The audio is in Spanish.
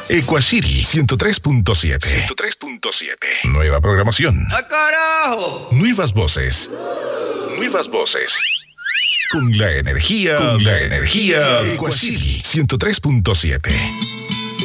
Equacity 103.7. 103.7. Nueva programación. ¡Ah, carajo! Nuevas voces. Nuevas voces. Con la energía. Equacity 103.7.